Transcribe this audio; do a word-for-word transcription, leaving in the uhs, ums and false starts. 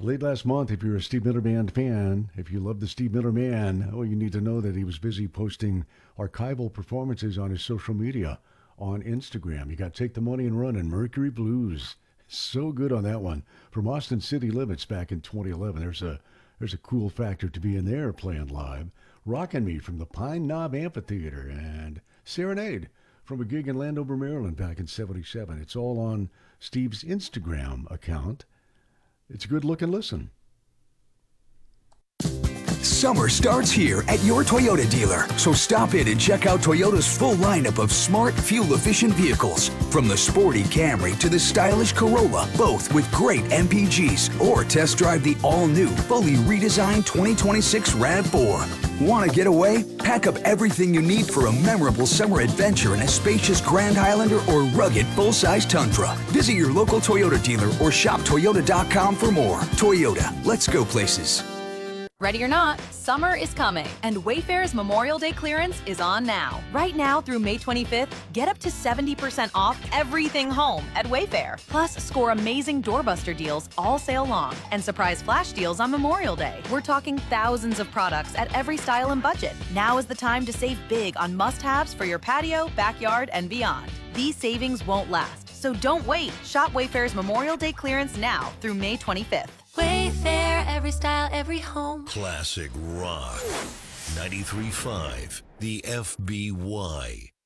Late last month, if you're a Steve Miller Band fan, if you love the Steve Miller Man, oh, you need to know that he was busy posting archival performances on his social media on Instagram. You got Take the Money and Run and Mercury Blues. So good on that one. From Austin City Limits back in twenty eleven. There's a there's a cool factor to being there playing live. Rockin' Me from the Pine Knob Amphitheater and Serenade from a gig in Landover, Maryland back in seventy-seven. It's all on Steve's Instagram account. It's a good look and listen. Summer starts here at your Toyota dealer, so stop in and check out Toyota's full lineup of smart, fuel-efficient vehicles. From the sporty Camry to the stylish Corolla, both with great M P Gs. Or test drive the all-new, fully redesigned twenty twenty-six RAV four. Want to get away? Pack up everything you need for a memorable summer adventure in a spacious Grand Highlander or rugged full-size Tundra. Visit your local Toyota dealer or shop toyota dot com for more. Toyota, let's go places. Ready or not, summer is coming, and Wayfair's Memorial Day clearance is on now. Right now through May twenty-fifth, get up to seventy percent off everything home at Wayfair. Plus, score amazing doorbuster deals all sale long and surprise flash deals on Memorial Day. We're talking thousands of products at every style and budget. Now is the time to save big on must-haves for your patio, backyard, and beyond. These savings won't last, so don't wait. Shop Wayfair's Memorial Day clearance now through May twenty-fifth. Wayfair, every style, every home. Classic Rock. ninety-three point five, the F B Y.